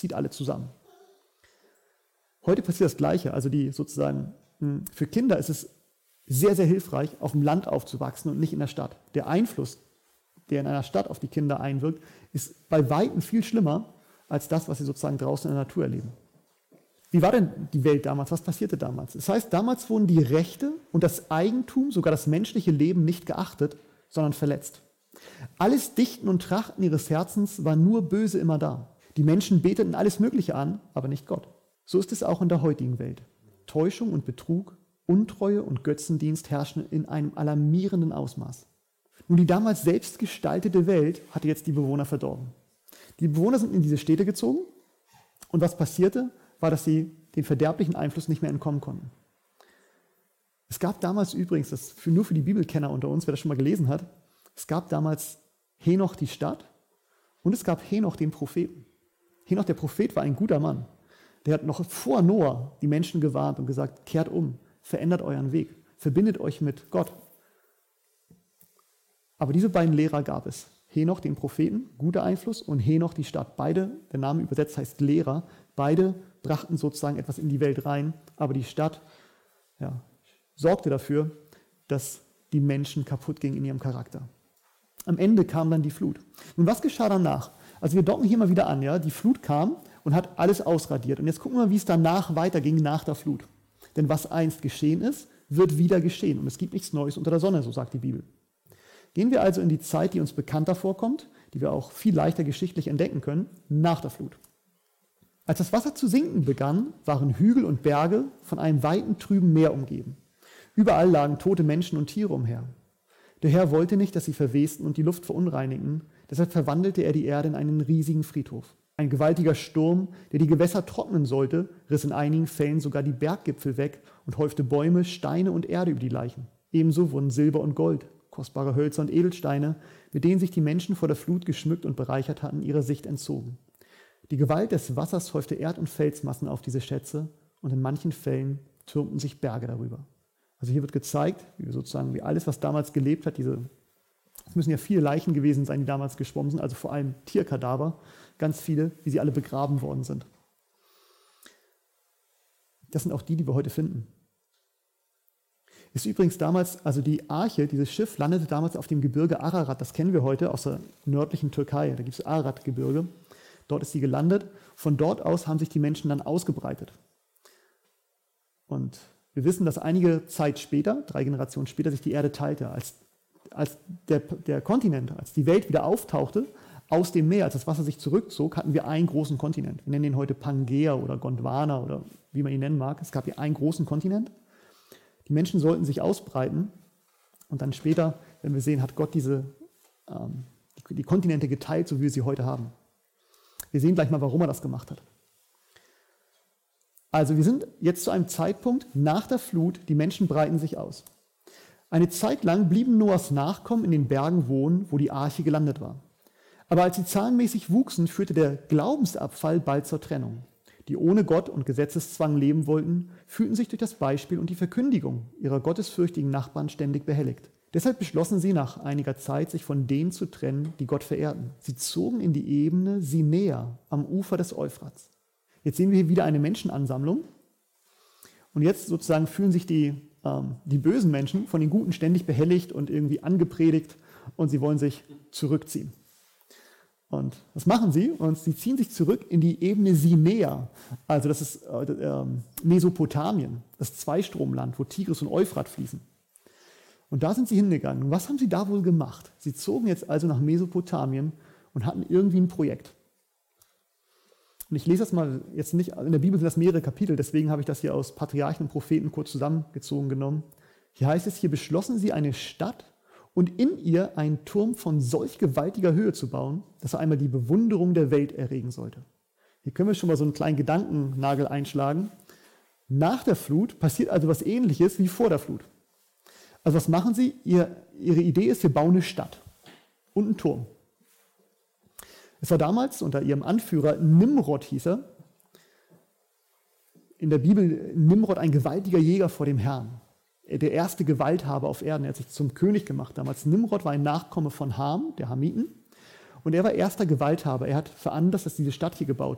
zieht alle zusammen. Heute passiert das Gleiche. Also für Kinder ist es sehr, sehr hilfreich, auf dem Land aufzuwachsen und nicht in der Stadt. Der Einfluss, der in einer Stadt auf die Kinder einwirkt, ist bei Weitem viel schlimmer als das, was sie sozusagen draußen in der Natur erleben. Wie war denn die Welt damals? Was passierte damals? Das heißt, damals wurden die Rechte und das Eigentum, sogar das menschliche Leben nicht geachtet, sondern verletzt. Alles Dichten und Trachten ihres Herzens war nur böse immer da. Die Menschen beteten alles Mögliche an, aber nicht Gott. So ist es auch in der heutigen Welt. Täuschung und Betrug, Untreue und Götzendienst herrschen in einem alarmierenden Ausmaß. Nun, die damals selbst gestaltete Welt hatte jetzt die Bewohner verdorben. Die Bewohner sind in diese Städte gezogen und was passierte, war, dass sie den verderblichen Einfluss nicht mehr entkommen konnten. Es gab damals übrigens, nur für die Bibelkenner unter uns, wer das schon mal gelesen hat, es gab damals Henoch die Stadt und es gab Henoch den Propheten. Henoch der Prophet war ein guter Mann. Der hat noch vor Noah die Menschen gewarnt und gesagt, kehrt um, verändert euren Weg, verbindet euch mit Gott. Aber diese beiden Lehrer gab es. Henoch den Propheten, guter Einfluss, und Henoch die Stadt. Beide, der Name übersetzt heißt Lehrer, beide brachten sozusagen etwas in die Welt rein, aber die Stadt sorgte dafür, dass die Menschen kaputt gingen in ihrem Charakter. Am Ende kam dann die Flut. Nun, was geschah danach? Also wir docken hier mal wieder an, ja? Die Flut kam und hat alles ausradiert. Und jetzt gucken wir mal, wie es danach weiterging nach der Flut. Denn was einst geschehen ist, wird wieder geschehen. Und es gibt nichts Neues unter der Sonne, so sagt die Bibel. Gehen wir also in die Zeit, die uns bekannter vorkommt, die wir auch viel leichter geschichtlich entdecken können, nach der Flut. Als das Wasser zu sinken begann, waren Hügel und Berge von einem weiten, trüben Meer umgeben. Überall lagen tote Menschen und Tiere umher. Der Herr wollte nicht, dass sie verwesten und die Luft verunreinigten, deshalb verwandelte er die Erde in einen riesigen Friedhof. Ein gewaltiger Sturm, der die Gewässer trocknen sollte, riss in einigen Fällen sogar die Berggipfel weg und häufte Bäume, Steine und Erde über die Leichen. Ebenso wurden Silber und Gold, kostbare Hölzer und Edelsteine, mit denen sich die Menschen vor der Flut geschmückt und bereichert hatten, ihrer Sicht entzogen. Die Gewalt des Wassers häufte Erd- und Felsmassen auf diese Schätze und in manchen Fällen türmten sich Berge darüber. Also hier wird gezeigt, wie alles, was damals gelebt hat, es müssen ja viele Leichen gewesen sein, die damals geschwommen sind, also vor allem Tierkadaver, ganz viele, wie sie alle begraben worden sind. Das sind auch die wir heute finden. Ist übrigens damals, also die Arche, dieses Schiff, landete damals auf dem Gebirge Ararat, das kennen wir heute aus der nördlichen Türkei, da gibt es Ararat-Gebirge. Dort ist sie gelandet. Von dort aus haben sich die Menschen dann ausgebreitet. Und wir wissen, dass einige Zeit später, 3 Generationen später, sich die Erde teilte. Als der Kontinent, als die Welt wieder auftauchte, aus dem Meer, als das Wasser sich zurückzog, hatten wir einen großen Kontinent. Wir nennen ihn heute Pangea oder Gondwana oder wie man ihn nennen mag. Es gab hier einen großen Kontinent. Die Menschen sollten sich ausbreiten. Und dann später, wenn wir sehen, hat Gott die Kontinente geteilt, so wie wir sie heute haben. Wir sehen gleich mal, warum er das gemacht hat. Also wir sind jetzt zu einem Zeitpunkt nach der Flut, die Menschen breiten sich aus. Eine Zeit lang blieben Noahs Nachkommen in den Bergen wohnen, wo die Arche gelandet war. Aber als sie zahlenmäßig wuchsen, führte der Glaubensabfall bald zur Trennung. Die ohne Gott und Gesetzeszwang leben wollten, fühlten sich durch das Beispiel und die Verkündigung ihrer gottesfürchtigen Nachbarn ständig behelligt. Deshalb beschlossen sie nach einiger Zeit, sich von denen zu trennen, die Gott verehrten. Sie zogen in die Ebene Sinea am Ufer des Euphrats. Jetzt sehen wir hier wieder eine Menschenansammlung. Und jetzt sozusagen fühlen sich die bösen Menschen von den Guten ständig behelligt und irgendwie angepredigt und sie wollen sich zurückziehen. Und was machen sie? Und sie ziehen sich zurück in die Ebene Sinea. Also das ist Mesopotamien, das Zweistromland, wo Tigris und Euphrat fließen. Und da sind sie hingegangen. Und was haben sie da wohl gemacht? Sie zogen jetzt also nach Mesopotamien und hatten irgendwie ein Projekt. Und ich lese das mal jetzt nicht, in der Bibel sind das mehrere Kapitel, deswegen habe ich das hier aus Patriarchen und Propheten kurz zusammengezogen genommen. Hier heißt es, hier beschlossen sie eine Stadt und in ihr einen Turm von solch gewaltiger Höhe zu bauen, dass er einmal die Bewunderung der Welt erregen sollte. Hier können wir schon mal so einen kleinen Gedankennagel einschlagen. Nach der Flut passiert also was Ähnliches wie vor der Flut. Also was machen sie? Ihre Idee ist, wir bauen eine Stadt und einen Turm. Es war damals unter ihrem Anführer, Nimrod hieß er, in der Bibel Nimrod ein gewaltiger Jäger vor dem Herrn. Der erste Gewalthaber auf Erden. Er hat sich zum König gemacht damals. Nimrod war ein Nachkomme von Ham, der Hamiten. Und er war erster Gewalthaber. Er hat veranlasst, dass diese Stadt hier gebaut